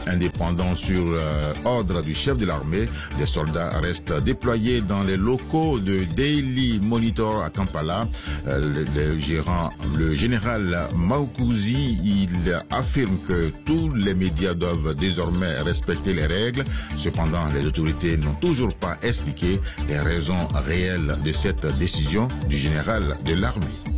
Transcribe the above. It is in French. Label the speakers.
Speaker 1: indépendant sur ordre du chef de l'armée. Les soldats restent déployés dans les locaux de Daily Monitor à Kampala. Le général Maukouzi, il affirme que tous les médias doivent désormais respecter les règles. Cependant, les autorités n'ont toujours pas expliqué les raisons réelles de cette décision du général de l'armée.